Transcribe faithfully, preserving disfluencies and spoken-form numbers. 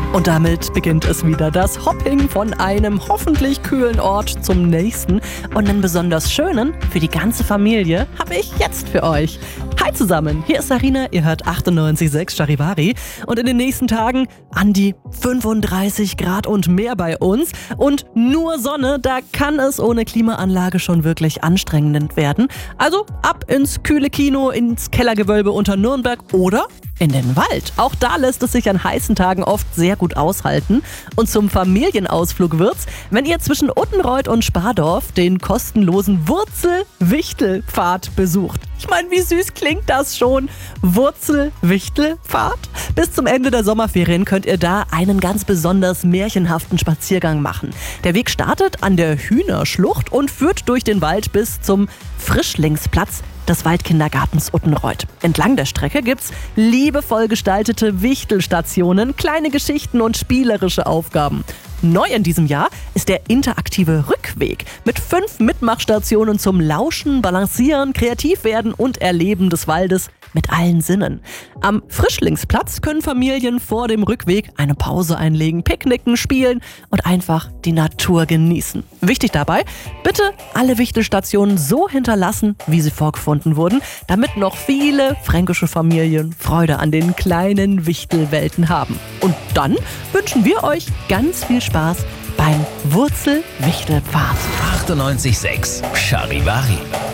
Und damit beginnt es wieder, das Hopping von einem hoffentlich kühlen Ort zum nächsten. Und einen besonders schönen für die ganze Familie habe ich jetzt für euch. Hi zusammen, hier ist Sarina, ihr hört achtundneunzig Komma sechs Charivari. Und in den nächsten Tagen an die fünfunddreißig Grad und mehr bei uns. Und nur Sonne, da kann es ohne Klimaanlage schon wirklich anstrengend werden. Also ab ins kühle Kino, ins Kellergewölbe unter Nürnberg oder in den Wald. Auch da lässt es sich an heißen Tagen oft sehr gut aushalten. Und zum Familienausflug wird's, wenn ihr zwischen Uttenreuth und Spardorf den kostenlosen Wurzel-Wichtel-Pfad besucht. Ich meine, wie süß klingt das schon? Wurzel-Wichtel-Pfad? Bis zum Ende der Sommerferien könnt ihr da einen ganz besonders märchenhaften Spaziergang machen. Der Weg startet an der Hühnerschlucht und führt durch den Wald bis zum Frischlingsplatz des Waldkindergartens Uttenreuth. Entlang der Strecke gibt's liebevoll gestaltete Wichtelstationen, kleine Geschichten und spielerische Aufgaben. Neu in diesem Jahr ist der interaktive Rückweg mit fünf Mitmachstationen zum Lauschen, Balancieren, Kreativwerden und Erleben des Waldes mit allen Sinnen. Am Frischlingsplatz können Familien vor dem Rückweg eine Pause einlegen, picknicken, spielen und einfach die Natur genießen. Wichtig dabei, bitte alle Wichtelstationen so hinterlassen, wie sie vorgefunden wurden, damit noch viele fränkische Familien Freude an den kleinen Wichtelwelten haben. Und dann wünschen wir euch ganz viel Spaß beim Wurzel-Wichtel-Pfad. achtundneunzig Komma sechs Charivari.